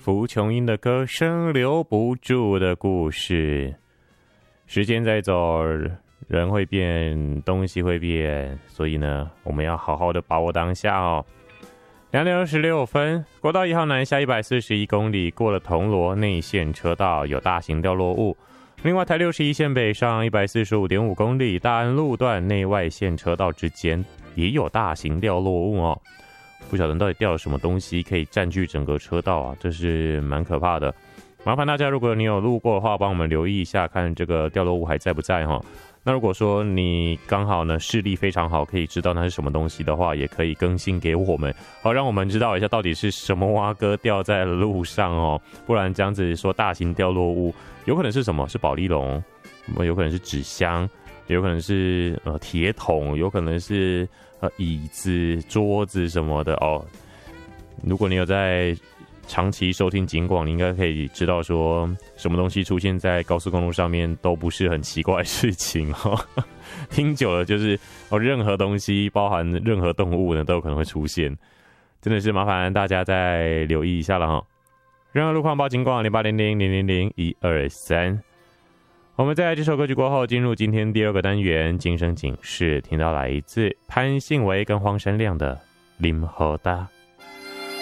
浮琼音的歌声，留不住的故事。时间在走，人会变，东西会变，所以呢，我们要好好的把握当下哦。2点26分，国道1号南下141公里，过了铜锣内线车道有大型掉落物。另外，台61线北上145.5公里，大安路段内外线车道之间也有大型掉落物哦。不晓得到底掉了什么东西可以占据整个车道啊，这是蛮可怕的。麻烦大家，如果你有路过的话，帮我们留意一下，看这个掉落物还在不在哈。那如果说你刚好呢视力非常好，可以知道那是什么东西的话，也可以更新给我们，好让我们知道一下到底是什么蛙哥掉在路上哦。不然这样子说大型掉落物，有可能是什么？是保丽龙，有可能是纸箱，有可能是铁桶，有可能是椅子、桌子什么的哦。如果你有在长期收听警广，你应该可以知道说什么东西出现在高速公路上面都不是很奇怪的事情哦。听久了就是任何东西包含任何动物呢都有可能会出现，真的是麻烦大家再留意一下了哈。任何路况报警广0800000123。我们在这首歌曲过后进入今天第2个单元精神警示，听到来自潘信维跟黄山亮的林和达。